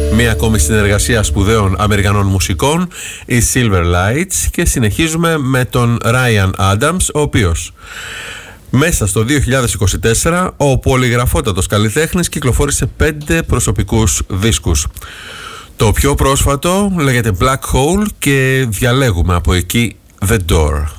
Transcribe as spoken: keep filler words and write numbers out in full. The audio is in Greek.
Μία ακόμη συνεργασία σπουδαίων Αμερικανών μουσικών, η Silver Lights, και συνεχίζουμε με τον Ryan Adams, ο οποίος μέσα στο δύο χιλιάδες είκοσι τέσσερα ο πολυγραφότατος καλλιτέχνης κυκλοφόρησε πέντε προσωπικούς δίσκους. Το πιο πρόσφατο λέγεται Black Hole και διαλέγουμε από εκεί The Door.